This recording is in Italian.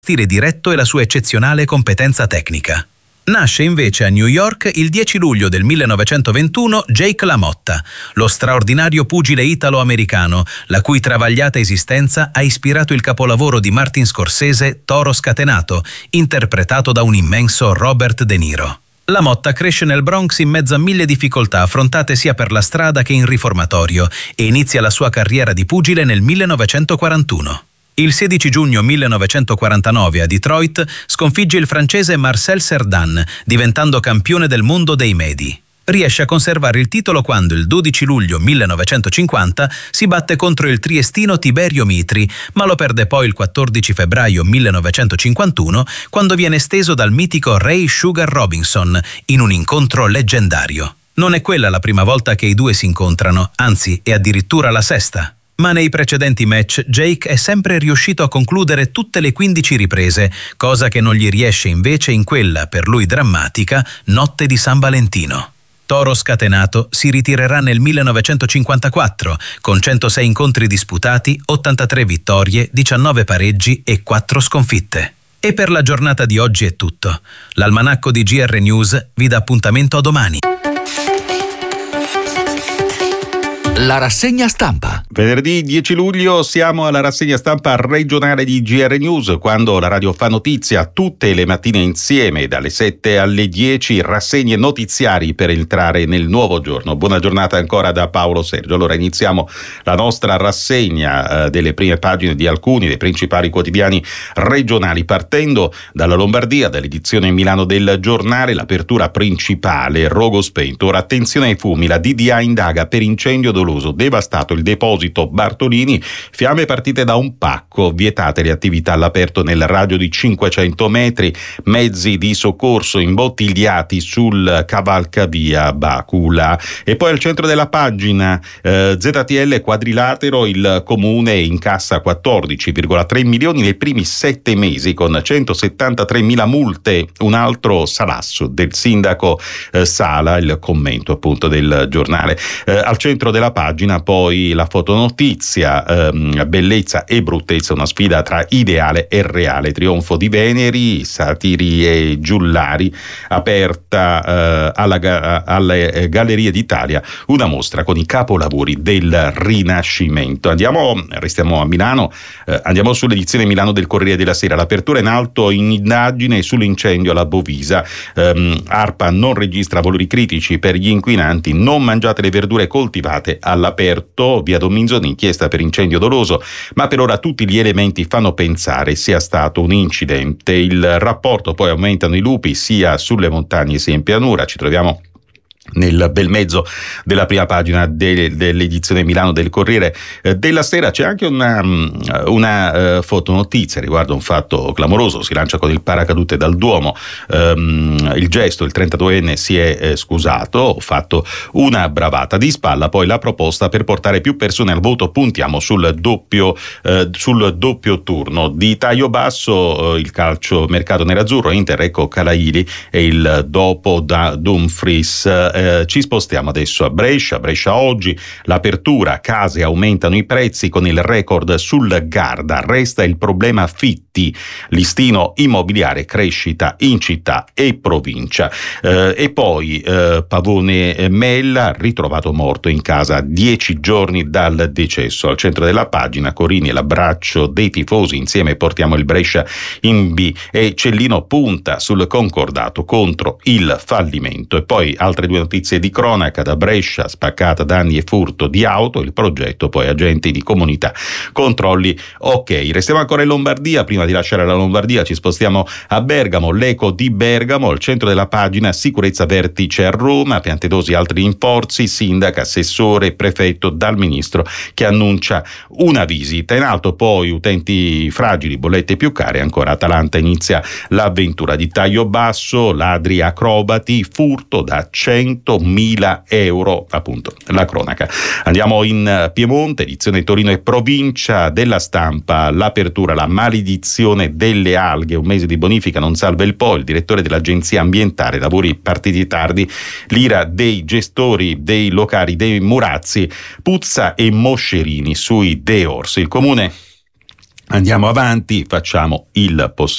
stile diretto e la sua eccezionale competenza tecnica. Nasce invece a New York il 10 luglio del 1921 Jake LaMotta, lo straordinario pugile italo-americano, la cui travagliata esistenza ha ispirato il capolavoro di Martin Scorsese Toro Scatenato, interpretato da un immenso Robert De Niro. LaMotta cresce nel Bronx in mezzo a 1000 difficoltà affrontate sia per la strada che in riformatorio e inizia la sua carriera di pugile nel 1941. Il 16 giugno 1949 a Detroit sconfigge il francese Marcel Cerdan, diventando campione del mondo dei medi. Riesce a conservare il titolo quando il 12 luglio 1950 si batte contro il triestino Tiberio Mitri, ma lo perde poi il 14 febbraio 1951 quando viene steso dal mitico Ray Sugar Robinson in un incontro leggendario. Non è quella la prima volta che i due si incontrano, anzi è addirittura la sesta. Ma nei precedenti match Jake è sempre riuscito a concludere tutte le 15 riprese, cosa che non gli riesce invece in quella, per lui drammatica, notte di San Valentino. Toro Scatenato si ritirerà nel 1954 con 106 incontri disputati, 83 vittorie, 19 pareggi e 4 sconfitte. E per la giornata di oggi è tutto. L'almanacco di GR News vi dà appuntamento a domani. La rassegna stampa. Venerdì 10 luglio siamo alla rassegna stampa regionale di GR News, quando la radio fa notizia tutte le mattine insieme dalle 7 alle 10, rassegne notiziari per entrare nel nuovo giorno. Buona giornata ancora da Paolo Sergio. Allora iniziamo la nostra rassegna delle prime pagine di alcuni dei principali quotidiani regionali, partendo dalla Lombardia, dall'edizione Milano del Giornale, l'apertura principale, rogo spento. Ora attenzione ai fumi, la DDA indaga per incendio doloso, devastato il deposito Bartolini, fiamme partite da un pacco, vietate le attività all'aperto nel raggio di 500 metri, mezzi di soccorso imbottigliati sul cavalcavia Bacula. E poi al centro della pagina ZTL quadrilatero, il comune incassa 14,3 milioni nei primi 7 mesi con 173.000 multe, un altro salasso del sindaco Sala, il commento appunto del giornale. Al centro della pagina poi la fotonotizia, bellezza e bruttezza, una sfida tra ideale e reale, trionfo di Veneri, satiri e giullari, aperta alle Gallerie d'Italia, una mostra con i capolavori del Rinascimento. Restiamo a Milano, andiamo sull'edizione Milano del Corriere della Sera, l'apertura in alto in indagine sull'incendio alla Bovisa, ARPA non registra valori critici per gli inquinanti, non mangiate le verdure coltivate all'aperto, via Dominzoni, inchiesta per incendio doloso, ma per ora tutti gli elementi fanno pensare sia stato un incidente. Il rapporto, poi aumentano i lupi sia sulle montagne sia in pianura, ci troviamo nel bel mezzo della prima pagina dell'edizione Milano del Corriere della Sera. C'è anche una fotonotizia riguardo un fatto clamoroso, si lancia con il paracadute dal Duomo, il gesto, il 32enne si è scusato, ho fatto una bravata, di spalla poi la proposta per portare più persone al voto, puntiamo sul doppio turno. Di taglio basso il calcio mercato nerazzurro, Inter, ecco Calaili e il dopo da Dumfries. Ci spostiamo adesso a Brescia oggi, l'apertura, case aumentano i prezzi con il record sul Garda, resta il problema affitti, listino immobiliare, crescita in città e provincia. E poi Pavone Mella, ritrovato morto in casa 10 giorni dal decesso. Al centro della pagina Corini, l'abbraccio dei tifosi, insieme portiamo il Brescia in B, e Cellino punta sul concordato contro il fallimento. E poi altre due notizie di cronaca da Brescia, spaccata, danni e furto di auto, il progetto poi agenti di comunità, controlli ok. Restiamo ancora in Lombardia, prima di lasciare la Lombardia ci spostiamo a Bergamo, l'eco di Bergamo, al centro della pagina sicurezza vertice a Roma, Piantedosi altri rinforzi, sindaca, assessore, prefetto, dal ministro che annuncia una visita. In alto poi utenti fragili, bollette più care, ancora Atalanta inizia l'avventura. Di taglio basso, ladri acrobati, furto da 100.000 euro, appunto la cronaca. Andiamo in Piemonte, edizione Torino e provincia della Stampa, l'apertura, la maledizione delle alghe, un mese di bonifica non salva il Po, il direttore dell'agenzia ambientale, lavori partiti tardi, l'ira dei gestori dei locali dei Murazzi, puzza e moscerini sui Deors. Il comune Andiamo avanti, facciamo il possibile